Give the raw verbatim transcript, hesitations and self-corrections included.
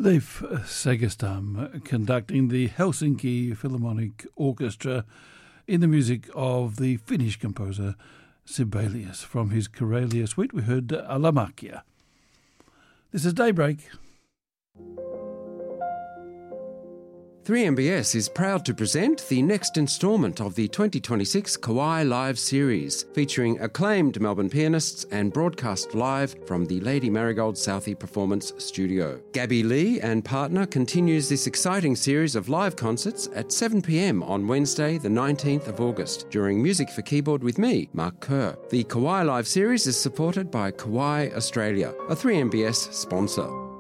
Leif Segerstam conducting the Helsinki Philharmonic Orchestra in the music of the Finnish composer Sibelius. From his Karelia suite we heard Alamakia. This is Daybreak. three M B S is proud to present the next instalment of the twenty twenty-six Kauai Live series, featuring acclaimed Melbourne pianists and broadcast live from the Lady Marigold Southey Performance Studio. Gabby Lee and partner continues this exciting series of live concerts at seven p m on Wednesday the nineteenth of August during Music for Keyboard with me, Mark Kerr. The Kauai Live series is supported by Kauai Australia, a three M B S sponsor.